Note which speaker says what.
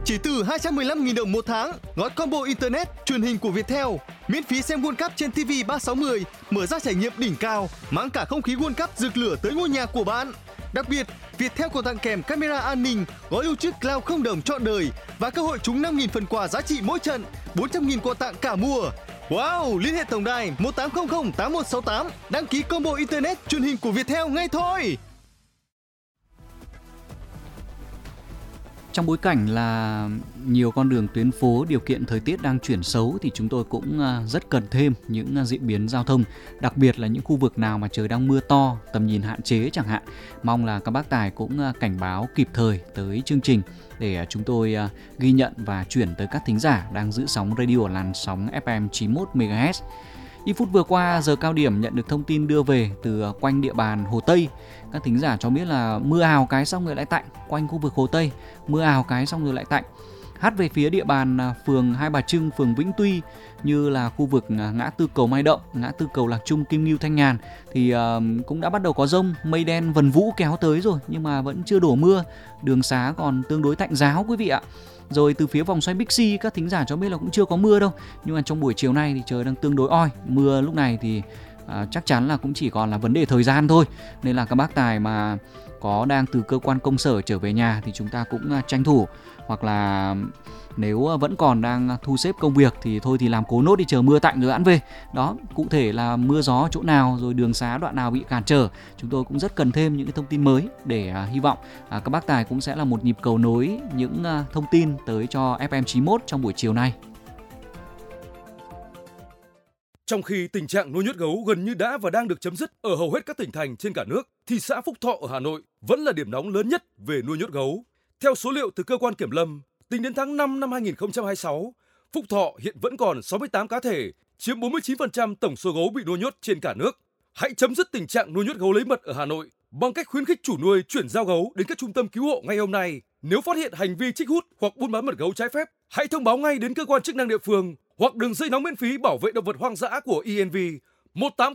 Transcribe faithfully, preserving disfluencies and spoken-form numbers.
Speaker 1: Chỉ từ hai trăm mười lăm nghìn đồng một tháng, gói combo internet, truyền hình của Viettel, miễn phí xem World Cup trên ti vi ba sáu mươi, mở ra trải nghiệm đỉnh cao, mang cả không khí World Cup rực lửa tới ngôi nhà của bạn. Đặc biệt, Viettel còn tặng kèm camera an ninh, gói lưu trữ cloud không đồng trọn đời và cơ hội trúng năm nghìn phần quà giá trị mỗi trận, bốn trăm nghìn quà tặng cả mùa. Wow! Liên hệ tổng đài một tám không không tám một sáu tám, đăng ký combo internet truyền hình của Viettel ngay thôi.
Speaker 2: Trong bối cảnh là nhiều con đường tuyến phố, điều kiện thời tiết đang chuyển xấu thì chúng tôi cũng rất cần thêm những diễn biến giao thông, đặc biệt là những khu vực nào mà trời đang mưa to, tầm nhìn hạn chế chẳng hạn. Mong là các bác tài cũng cảnh báo kịp thời tới chương trình để chúng tôi ghi nhận và chuyển tới các thính giả đang giữ sóng radio làn sóng ép em chín mươi mốt mê ga héc. Ít phút vừa qua, giờ cao điểm nhận được thông tin đưa về từ quanh địa bàn Hồ Tây. Các thính giả cho biết là mưa ào cái xong rồi lại tạnh, quanh khu vực Hồ Tây, mưa ào cái xong rồi lại tạnh. Hát về phía địa bàn phường Hai Bà Trưng, phường Vĩnh Tuy như là khu vực ngã tư cầu Mai Động, ngã tư cầu Lạc Trung, Kim Ngưu, Thanh Nhàn thì uh, cũng đã bắt đầu có dông, mây đen vần vũ kéo tới rồi nhưng mà vẫn chưa đổ mưa, đường xá còn tương đối tạnh ráo quý vị ạ. Rồi từ phía vòng xoay Bixi, các thính giả cho biết là cũng chưa có mưa đâu, nhưng mà trong buổi chiều nay thì trời đang tương đối oi, mưa lúc này thì à, chắc chắn là cũng chỉ còn là vấn đề thời gian thôi. Nên là các bác tài mà có đang từ cơ quan công sở trở về nhà thì chúng ta cũng tranh thủ, hoặc là nếu vẫn còn đang thu xếp công việc thì thôi thì làm cố nốt đi, chờ mưa tạnh rồi hẵng về. Đó, cụ thể là mưa gió chỗ nào, rồi đường xá đoạn nào bị cản trở, chúng tôi cũng rất cần thêm những cái thông tin mới để uh, hy vọng uh, các bác tài cũng sẽ là một nhịp cầu nối những uh, thông tin tới cho ép em chín mươi mốt trong buổi chiều nay.
Speaker 3: Trong khi tình trạng nuôi nhốt gấu gần như đã và đang được chấm dứt ở hầu hết các tỉnh thành trên cả nước, thì xã Phúc Thọ ở Hà Nội vẫn là điểm nóng lớn nhất về nuôi nhốt gấu. Theo số liệu từ cơ quan kiểm lâm, tính đến tháng năm năm hai nghìn không trăm hai mươi sáu, Phúc Thọ hiện vẫn còn sáu mươi tám cá thể, chiếm bốn mươi chín phần trăm tổng số gấu bị nuôi nhốt trên cả nước. Hãy chấm dứt tình trạng nuôi nhốt gấu lấy mật ở Hà Nội bằng cách khuyến khích chủ nuôi chuyển giao gấu đến các trung tâm cứu hộ ngay hôm nay. Nếu phát hiện hành vi trích hút hoặc buôn bán mật gấu trái phép, hãy thông báo ngay đến cơ quan chức năng địa phương hoặc đường dây nóng miễn phí bảo vệ động vật hoang dã của e en vê một tám